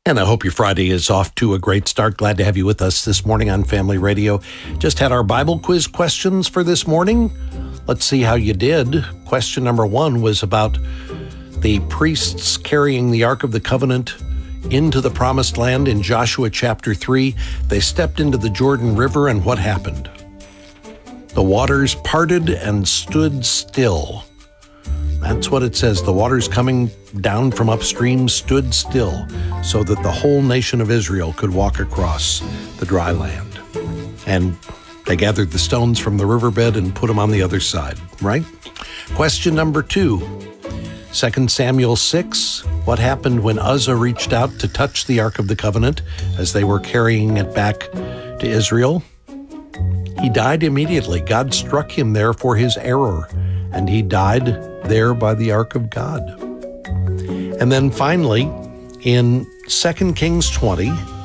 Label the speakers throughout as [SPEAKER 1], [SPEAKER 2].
[SPEAKER 1] And I hope your Friday is off to a great start. Glad to have you with us this morning on Family Radio. Just had our Bible quiz questions for this morning. Let's see how you did. Question number 1 was about the priests carrying the Ark of the Covenant into the Promised Land in Joshua chapter 3. They stepped into the Jordan River, and what happened? The waters parted and stood still. That's what it says. The waters coming down from upstream stood still so that the whole nation of Israel could walk across the dry land. And they gathered the stones from the riverbed and put them on the other side, right? Question number 2, 2 Samuel 6. What happened when Uzzah reached out to touch the Ark of the Covenant as they were carrying it back to Israel? He died immediately. God struck him there for his error, and he died there by the Ark of God. And then finally, in 2 Kings 20,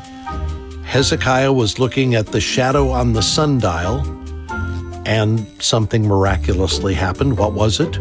[SPEAKER 1] Hezekiah was looking at the shadow on the sundial, and something miraculously happened. What was it?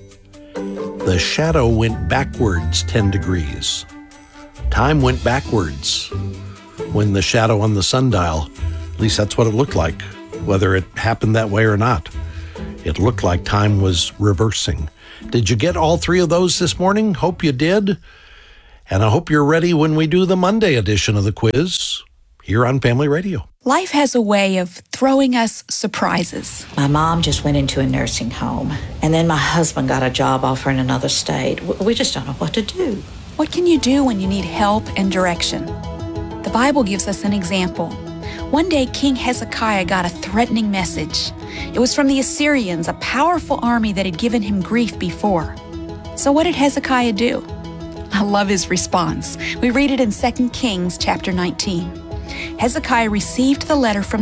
[SPEAKER 1] The shadow went backwards 10 degrees. Time went backwards when the shadow on the sundial, at least that's what it looked like, whether it happened that way or not. It looked like time was reversing. Did you get all 3 of those this morning? Hope you did. And I hope you're ready when we do the Monday edition of the quiz here on Family Radio.
[SPEAKER 2] Life has a way of throwing us surprises.
[SPEAKER 3] My mom just went into a nursing home, and then my husband got a job offer in another state. We just don't know what to do.
[SPEAKER 2] What can you do when you need help and direction? The Bible gives us an example. One day, King Hezekiah got a threatening message. It was from the Assyrians, a powerful army that had given him grief before. So what did Hezekiah do? I love his response. We read it in 2 Kings chapter 19. Hezekiah received the letter from